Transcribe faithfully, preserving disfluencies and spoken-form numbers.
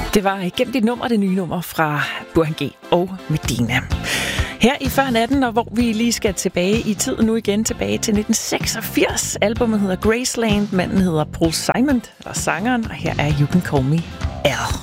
Det var igennem dit nummer, det nye nummer fra Burhan G og Medina. Her i Før Natten, og hvor vi lige skal tilbage i tiden nu igen, tilbage til nitten seksogfirs. Albumet hedder Graceland, manden hedder Paul Simon, eller sangeren, og her er You Can Call Me Al.